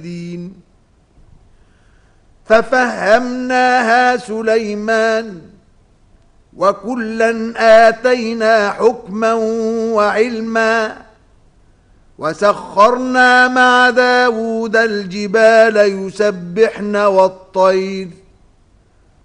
ففهمناها سليمان وكلا آتينا حكما وعلما وسخرنا مع داود الجبال يسبحن والطير